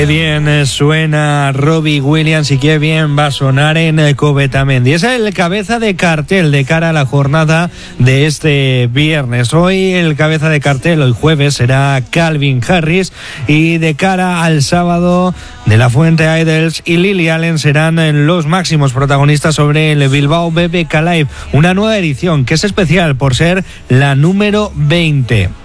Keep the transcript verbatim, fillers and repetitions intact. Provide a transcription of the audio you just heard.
Qué bien suena Robbie Williams y qué bien va a sonar en Covetamendi. Es el cabeza de cartel de cara a la jornada de este viernes. Hoy el cabeza de cartel, hoy jueves, será Calvin Harris, y de cara al sábado, De La Fuente Idols y Lily Allen serán los máximos protagonistas sobre el Bilbao B B K Live, una nueva edición que es especial por ser la número veinte.